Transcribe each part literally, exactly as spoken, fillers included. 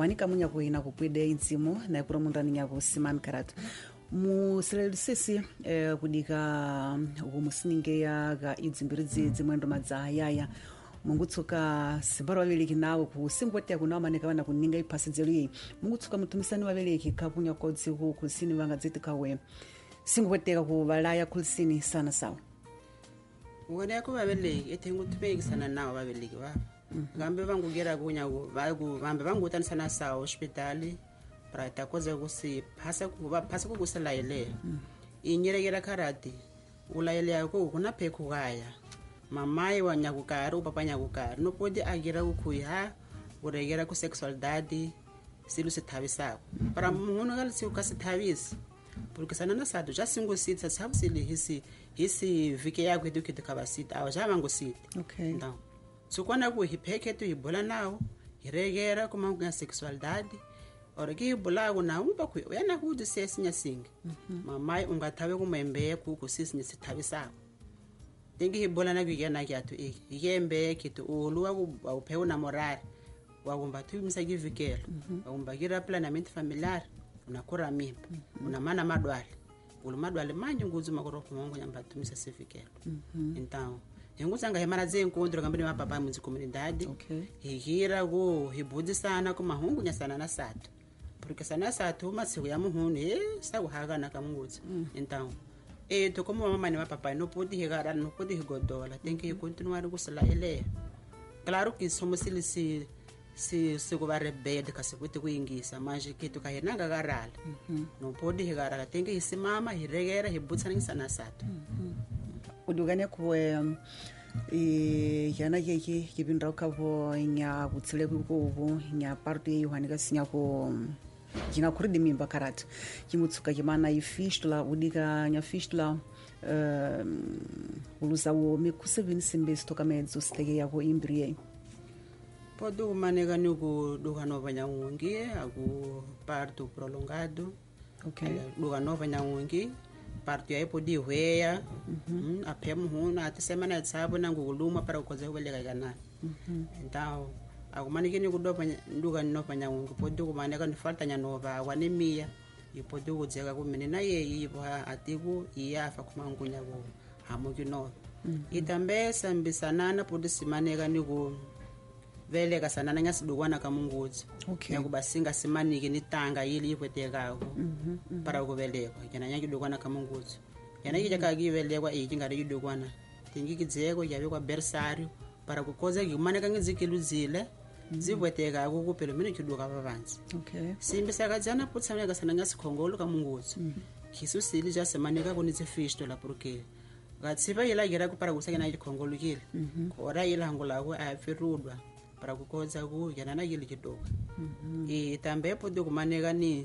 wanika munya kuina kupwede inzimo na kura mundani nyako Simani Karatu mu sisi eh, kudika umusiningeya ga idzimbiridzi dzimwendo madzayaya mungutsuka sibaro wabeleki nawo kusingwete kuna maneka wana kuninga ipasidzelo iyi mungutsuka mutumisani wabeleki kapunya kodzi ku kusini vanga dzitikawe singweteka ku valaya kulisini sana sawa ngone ko babeleki ethengu tibekisana nawo babeleki ba ngambe vangugera kunya ku vambe vangutanisana sawa hospitali para takoze kusi phasa kuba phasa kukuselayele inyerekera karati ulayele yako kuna phekho kaya mamayi wa nyakukari upapa nyakukari no podi agira ukhuya uregera ku sexualidade silu sithabisako para munhu kalisi ukasithabisi porque sana na sadu já singo sita sabe se ele hisi hisi vike yako edu que tukaba sita awa já mango sita okay então so quando ku hipeke tu ibola nawo iregera ku mango ya sexualidade ora ke ibola ku na umpa ku yana ku de sesinya singa mamayi ungathawe ku membe ku ku sisinya sithabisako tengi ibola na ku yana ke atu e yembe ke tu oluwa ku uphewu na morale wa kumba tu msaki vikelo wa kumba gira planamento familiar unakura mimba una mana madwali ulu madwali manje nguzu makorofu mongo nyamba tumisa sifikelo então engusanga hemara ze encontro kambini mapapa mu comunidade okay hihira go hibudisana ku mahungu nyasana na sato porque sana sato masiku ya muhunu eh sakuhaka na kamunguzi então eh to como mama ni mapapa no podi higara no podi higodola tenke continuar kusala ele claro que somos silisi si sikuba rebelde kasikuti kuingisa manje kitu kahenanga garala no podi higarala tenge isimama hiregera hibutsanisa na sato udugane kuwe e yana yeke kibindra kavo nya butsile kuko nya party yohanika sinya ko kina kuridi mimba Karatu kimutsuka kimana ifistula udika nya fistula um uluza wo mikusevini simbesi toka medzo stege yako imbrie pode manegar no do nova nyangungi agu parto prolongado okay do nova nyangungi parto aí pode hoea a pemu huna até semana de sábado nguluma para cozer o belega gana então agu manegar no do do nova nyangungi pode o manegar no falta nya nova wanemia e pode o dizer que menina e iba atigo e afa kuma ngunya go hamugi no e também sambisanana pode se manegar no vele kasana nanya sidukwana kamunguzi okay yakubasinga simanike nitanga yili ikwetekago para kubelekwa yana nyaki dukwana kamunguzi yana kija kagivelekwa iki ngari kidukwana tingikidzeko yabe kwa bersario para kukoza kumaneka ngizikiluzile zikwetekago kupelo mine kiduka babanzi okay simbi sakajana putsamya kasana nya sikhongolo kamunguzi khisusili ja semaneka kunitse fisto la porque gatsiba yila gira ku para kusakena ikhongolo kile kora yila hangula ko afirudwa para kukoza ku yana yili kidoka e também pode kumaneka ni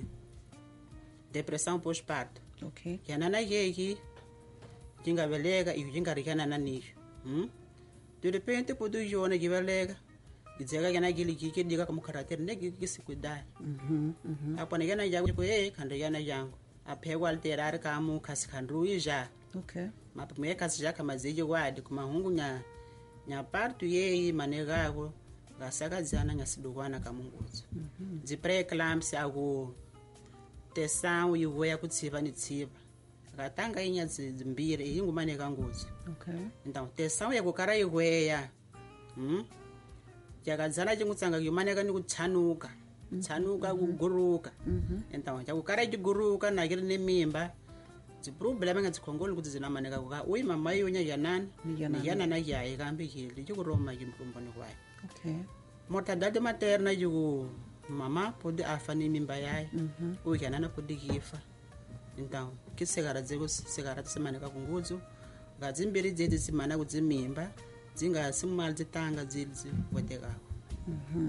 depressão pós-parto okay yana yeki kingabelega iyo kingarikana na niyo hm de repente pode yona kibelega gizeka yana yili kikidika kama karakter negi kisikuda mhm mhm apo ne yana yangu ko eh kande yana yangu aphekwa alterar kamu kasikhandruija okay mapme kasija kama zeje wadi kuma hungu nya nya parto yei manegako gasakazana nyasidukwana kamunguzi dzipreclamps ago tesão ivoya kutsiva ni tsiva gatanga inya dzimbiri ingumane kanguzi okay então tesão yakukara ivoya hm yakadzana chingutsanga kumaneka ni kutsanuka tsanuka kuguruka então yakukara chiguruka nakiri ne mimba problem ngatsikhongolo kuti zinamaneka kuka uyi mama yonya yanana yana na yayi kambi hili chikuroma chimpumboni kwayo okay mortalidade materna yugo mama pode afani mimba yayi uyi yanana pode kifa então kisigara dzeko sigara tsimaneka kungudzo ngadzimbiri dzedzi tsimana kudzimimba dzinga simali dzitanga dzidzi kwetekawo mhm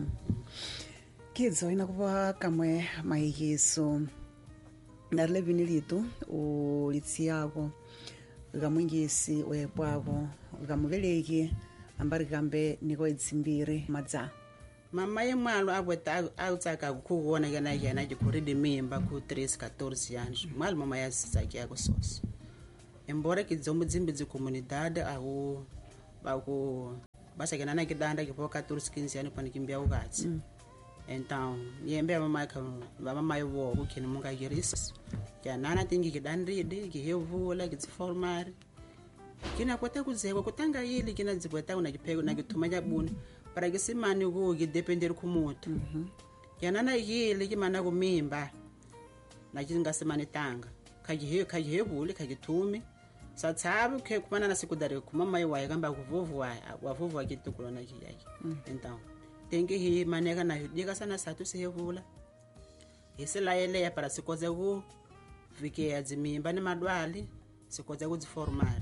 kidzo ina kuva kamwe mayikiso narle vinilitu o litsiako gamwingisi wepwako gamubeleki ambari gambe niko itsimbiri madza mama yemwalo abweta autsaka kukuona yana yana jikuridi mimba ku três quatorze anos mal mama yasitsaki yako sosi embora kidzombo dzimbi dzi comunidade aho bako basakena na kidanda kipo quatorze quinze anos panikimbia ukatsi Então, yembe a mamãe que a mamãe vou o que não nunca queres. Que a nana tem que dar rede, que eu vou lá que se formar. Que na conta que você que tanga ele que na desbota na que pego na que toma já bune para que se mane o que depender com muito. Que a nana ele que mana com mimba. Na que não se mane tanga. Que eu que eu vou que eu tome. Sa sabe que como na secundária como mamãe vai gamba com vovô vai, a vovô aqui tu colona aqui aí. Então tem que ir maneira na diga sana sa tu se revula esse lá ele é para se coisa o fique a dzimimba ne madwali se coisa o de formar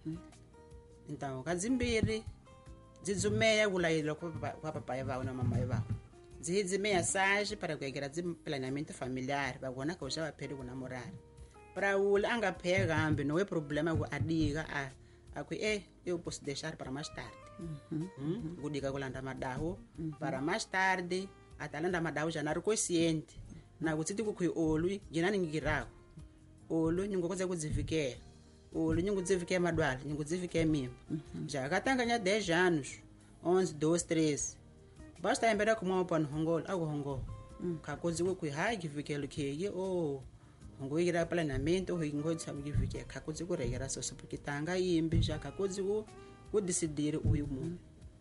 então kazimbiri dzizumeya kula ile kwa papai va na mamãe va dzizimeya sage para que era planejamento familiar va kona ka já pede ku namorar para o anga pega ambe não é problema com a diga a a que é eu posso deixar para mais tarde. Uhum. Hum? Uhum. Diga kulanda madaho uhum. Para mais tarde atalanda madaho já na consciente na kutiti ku olu jina ningirako olu ningo koza kudzifikia olu ningo kudzifikia madwali ningo kudzifikia mimba já katanganya dez anos onze, doze, treze basta embera kuma pano hongol au hongol kakozi ku hai kifikelo keye o ngoyira planejamento ngo sabe que fique kakozi ku regera so so porque tanga imbi já kakozi ku ku decidir o mundo.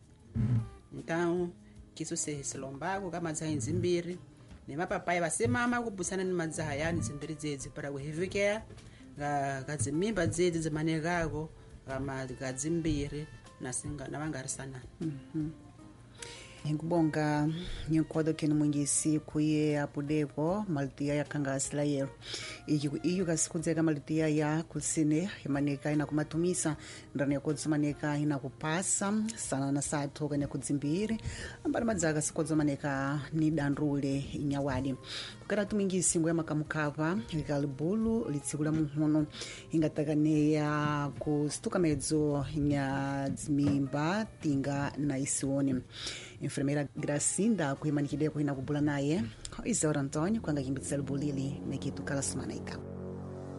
Então que isso se selombago kama za nzimbiri ne mapapai base mama kubusana ni madzaha yani nzimbiri dzedzi para kuhivikea ga gadzimimba dzedzi dzimanegako kama gadzimbiri nasinga navangarisana. Mhm. Ngibonga nyenkodo kenu mwingisi kuye apudeko maltia ya kangasila yero iyo iyo kasikudzeka maltia ya kusine yamaneka ina kumatumisa ndani yakodzi maneka ina kupasa sana na satho kane kudzimbiri ambali madzaka sikodzi maneka ni dandrule inyawadi kukara tumingisi ngwe makamukava ikalibulu litsikula muhono ingatakaneya kustuka medzo nya dzimimba tinga na isione. Enfermeira Gracinda kuimanikideko ina kubula naye Isaura Antônio kwanga kimbitsela bulili nekitu kala semana ita.